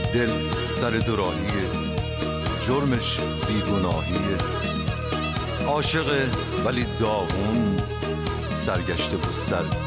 دل سر دوراهیه، جرمش بیگناهیه. عاشق ولی داغون، سرگشته و سر